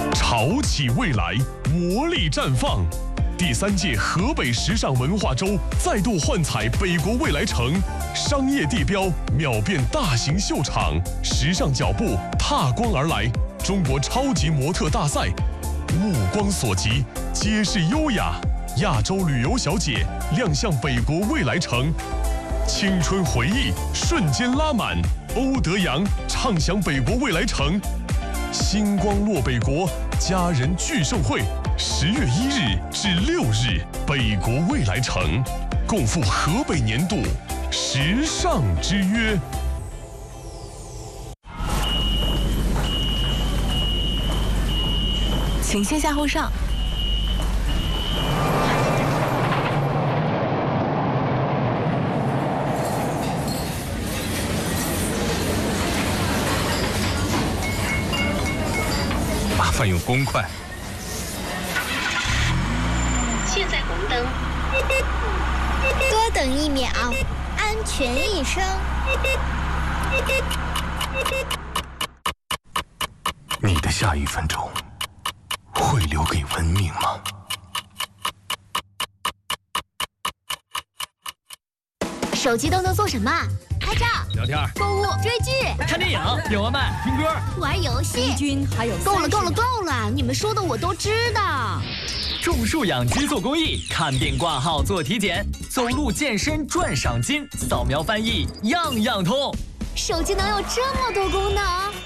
潮起未来，活力绽放。第3届河北时尚文化周再度幻彩北国未来城，商业地标秒变大型秀场，时尚脚步踏光而来。中国超级模特大赛，目光所及，皆是优雅。亚洲旅游小姐亮相北国未来城，青春回忆瞬间拉满。欧德阳畅享北国未来城，星光落北国，家人聚盛会，10月1日至6日，北国未来城共赴河北年度时尚之约。 请先下后上。 麻烦用公筷。 现在红灯， 多等1秒，安全一生。 你的下1分钟会留给文明吗？ 手机都能做什么？拍照、 聊天、 购物、追剧、 看电影、点外卖、听歌、 玩游戏。 君还有够了，你们说的我都知道。 种树养鸡做公益，看病挂号做体检，走路健身赚赏金，扫描翻译样样通。 手机能有这么多功能？